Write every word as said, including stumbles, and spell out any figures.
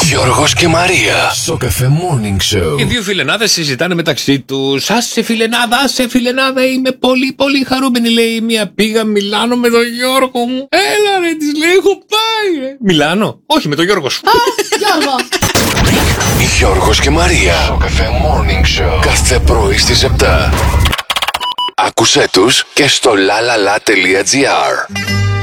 Γιώργος και Μαρία στο Cafe Morning Show. Οι δύο φιλενάδες συζητάνε μεταξύ τους. Άσε φιλενάδα, άσε φιλενάδα, είμαι πολύ πολύ χαρούμενη, λέει η μία. Πήγα Μιλάνο με τον Γιώργο μου. Έλα ρε, της λέει, έχω πάει ρε. Μιλάνο, όχι με τον Γιώργο σου. Γιώργο. Γιώργος και Μαρία στο Cafe Morning Show. Κάθε πρωί στις επτά. Άκουσέ τους και στο lalala.gr.